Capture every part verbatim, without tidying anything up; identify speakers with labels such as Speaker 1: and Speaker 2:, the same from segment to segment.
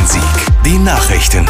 Speaker 1: Rhein-Sieg. Die Nachrichten.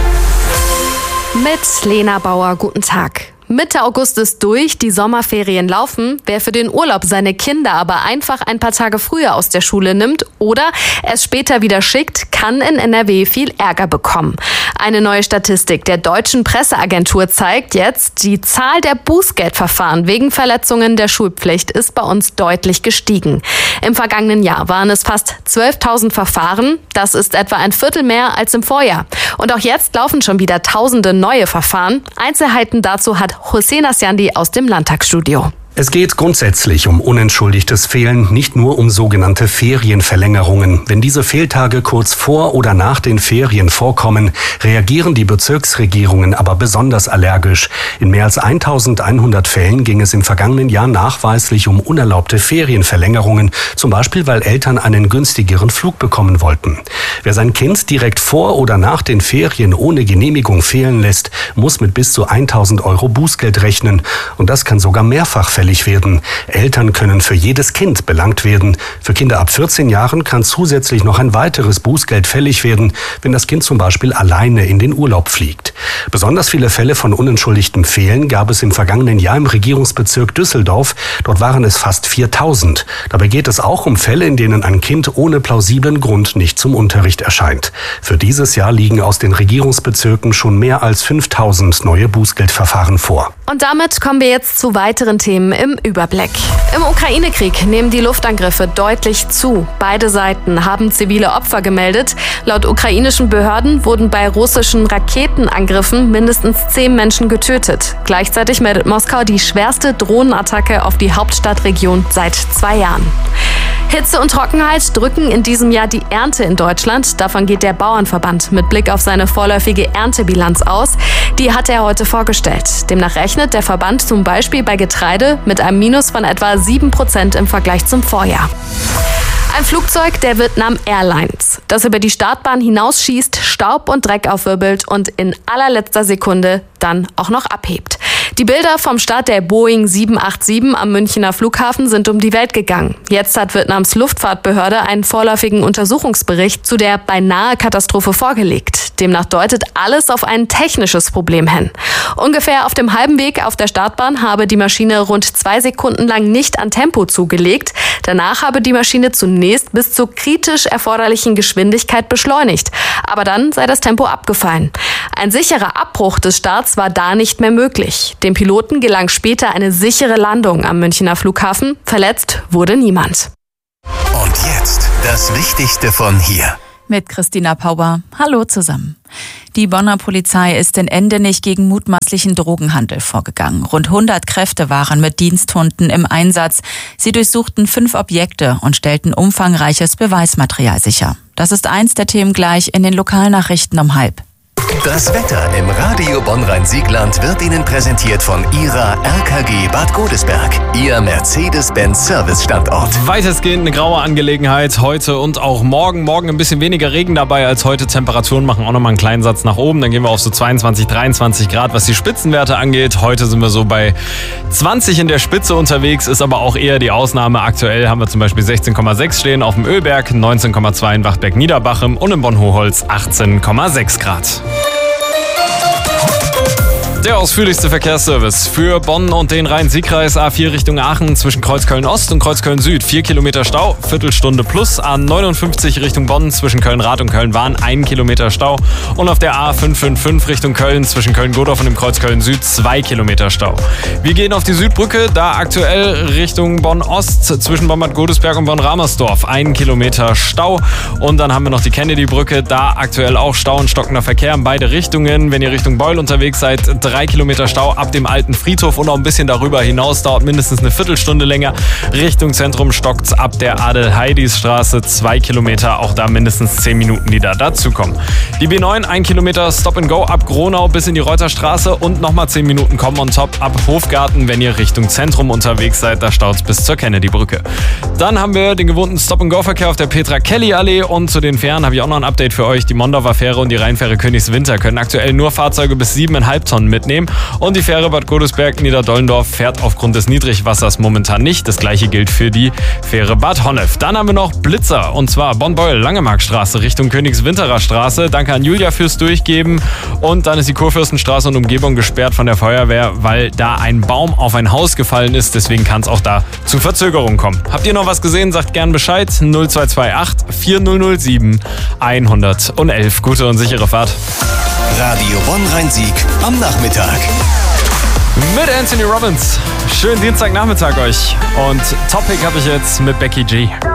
Speaker 2: Mit Lena Bauer, guten Tag. Mitte August ist durch, die Sommerferien laufen. Wer für den Urlaub seine Kinder aber einfach ein paar Tage früher aus der Schule nimmt oder es später wieder schickt, kann in N R W viel Ärger bekommen. Eine neue Statistik der Deutschen Presseagentur zeigt jetzt, die Zahl der Bußgeldverfahren wegen Verletzungen der Schulpflicht ist bei uns deutlich gestiegen. Im vergangenen Jahr waren es fast zwölftausend Verfahren. Das ist etwa ein Viertel mehr als im Vorjahr. Und auch jetzt laufen schon wieder tausende neue Verfahren. Einzelheiten dazu hat Hossein Asyandi aus dem Landtagsstudio.
Speaker 3: Es geht grundsätzlich um unentschuldigtes Fehlen, nicht nur um sogenannte Ferienverlängerungen. Wenn diese Fehltage kurz vor oder nach den Ferien vorkommen, reagieren die Bezirksregierungen aber besonders allergisch. In mehr als eintausendeinhundert Fällen ging es im vergangenen Jahr nachweislich um unerlaubte Ferienverlängerungen, zum Beispiel weil Eltern einen günstigeren Flug bekommen wollten. Wer sein Kind direkt vor oder nach den Ferien ohne Genehmigung fehlen lässt, muss mit bis zu eintausend Euro Bußgeld rechnen. Und das kann sogar mehrfach fällig werden. Eltern können für jedes Kind belangt werden. Für Kinder ab vierzehn Jahren kann zusätzlich noch ein weiteres Bußgeld fällig werden, wenn das Kind zum Beispiel alleine in den Urlaub fliegt. Besonders viele Fälle von unentschuldigtem Fehlen gab es im vergangenen Jahr im Regierungsbezirk Düsseldorf. Dort waren es fast viertausend. Dabei geht es auch um Fälle, in denen ein Kind ohne plausiblen Grund nicht zum Unterricht erscheint. Für dieses Jahr liegen aus den Regierungsbezirken schon mehr als fünftausend neue Bußgeldverfahren vor.
Speaker 2: Und damit kommen wir jetzt zu weiteren Themen im Überblick. Im Ukraine-Krieg nehmen die Luftangriffe deutlich zu. Beide Seiten haben zivile Opfer gemeldet. Laut ukrainischen Behörden wurden bei russischen Raketenangriffen mindestens zehn Menschen getötet. Gleichzeitig meldet Moskau die schwerste Drohnenattacke auf die Hauptstadtregion seit zwei Jahren. Hitze und Trockenheit drücken in diesem Jahr die Ernte in Deutschland. Davon geht der Bauernverband mit Blick auf seine vorläufige Erntebilanz aus. Die hat er heute vorgestellt. Demnach rechnet der Verband zum Beispiel bei Getreide mit einem Minus von etwa sieben Prozent im Vergleich zum Vorjahr. Ein Flugzeug der Vietnam Airlines, das über die Startbahn hinausschießt, Staub und Dreck aufwirbelt und in allerletzter Sekunde dann auch noch abhebt. Die Bilder vom Start der Boeing sieben acht sieben am Münchner Flughafen sind um die Welt gegangen. Jetzt hat Vietnams Luftfahrtbehörde einen vorläufigen Untersuchungsbericht zu der beinahe Katastrophe vorgelegt. Demnach deutet alles auf ein technisches Problem hin. Ungefähr auf dem halben Weg auf der Startbahn habe die Maschine rund zwei Sekunden lang nicht an Tempo zugelegt. Danach habe die Maschine zunächst bis zur kritisch erforderlichen Geschwindigkeit beschleunigt. Aber dann sei das Tempo abgefallen. Ein sicherer Abbruch des Starts war da nicht mehr möglich. Dem Piloten gelang später eine sichere Landung am Münchner Flughafen. Verletzt wurde niemand.
Speaker 1: Und jetzt das Wichtigste von hier.
Speaker 4: Mit Christina Pauber. Hallo zusammen. Die Bonner Polizei ist in Endenich gegen mutmaßlichen Drogenhandel vorgegangen. Rund hundert Kräfte waren mit Diensthunden im Einsatz. Sie durchsuchten fünf Objekte und stellten umfangreiches Beweismaterial sicher. Das ist eins der Themen gleich in den Lokalnachrichten um halb.
Speaker 1: Das Wetter im Radio Bonn-Rhein-Siegland wird Ihnen präsentiert von Ihrer R K G Bad Godesberg, Ihr Mercedes-Benz-Service-Standort.
Speaker 5: Weitestgehend eine graue Angelegenheit heute und auch morgen. Morgen ein bisschen weniger Regen dabei als heute. Temperaturen machen auch nochmal einen kleinen Satz nach oben. Dann gehen wir auf so zweiundzwanzig, dreiundzwanzig Grad, was die Spitzenwerte angeht. Heute sind wir so bei zwanzig in der Spitze unterwegs, ist aber auch eher die Ausnahme. Aktuell haben wir zum Beispiel sechzehn Komma sechs stehen auf dem Ölberg, neunzehn Komma zwei in Wachtberg-Niederbachem und in Bonn-Hochholz achtzehn Komma sechs Grad. Der ausführlichste Verkehrsservice für Bonn und den Rhein-Sieg-Kreis. A vier Richtung Aachen zwischen Kreuzköln-Ost und Kreuzköln-Süd. Vier Kilometer Stau, Viertelstunde plus. A neunundfünfzig Richtung Bonn zwischen Köln-Rad und Köln-Wahn. Ein Kilometer Stau. Und auf der A fünf fünf fünf Richtung Köln zwischen Köln-Godorf und dem Kreuz Köln-Süd. Zwei Kilometer Stau. Wir gehen auf die Südbrücke. Da aktuell Richtung Bonn-Ost zwischen Bonn-Bad Godesberg und Bonn-Ramersdorf. Ein Kilometer Stau. Und dann haben wir noch die Kennedy-Brücke. Da aktuell auch Stau und stockender Verkehr in beide Richtungen. Wenn ihr Richtung Beul unterwegs seid, drei Kilometer Stau ab dem alten Friedhof und auch ein bisschen darüber hinaus, dauert mindestens eine Viertelstunde länger. Richtung Zentrum stockt's ab der Adel-Heidis-Straße, zwei Kilometer, auch da mindestens zehn Minuten, die da dazukommen. Die B neun, ein Kilometer Stop and Go ab Gronau bis in die Reuterstraße und nochmal zehn Minuten kommen on top ab Hofgarten, wenn ihr Richtung Zentrum unterwegs seid, da staut's bis zur Kennedy-Brücke. Dann haben wir den gewohnten Stop and Go-Verkehr auf der Petra-Kelly-Allee und zu den Fähren habe ich auch noch ein Update für euch. Die Mondauer Fähre und die Rheinfähre Königswinter können aktuell nur Fahrzeuge bis sieben Komma fünf Tonnen mit mitnehmen. Und die Fähre Bad Godesberg-Niederdollendorf fährt aufgrund des Niedrigwassers momentan nicht. Das gleiche gilt für die Fähre Bad Honnef. Dann haben wir noch Blitzer, und zwar Bonn-Beuel-Langemarkstraße Richtung Königs-Winterer Straße. Danke an Julia fürs Durchgeben. Und dann ist die Kurfürstenstraße und Umgebung gesperrt von der Feuerwehr, weil da ein Baum auf ein Haus gefallen ist. Deswegen kann es auch da zu Verzögerungen kommen. Habt ihr noch was gesehen? Sagt gern Bescheid. null zwei zwei acht vier null null sieben eins eins eins. Gute und sichere Fahrt.
Speaker 1: Radio Bonn-Rhein-Sieg am Nachmittag.
Speaker 5: Mit Anthony Robbins. Schönen Dienstagnachmittag euch. Und Topic habe ich jetzt mit Becky G.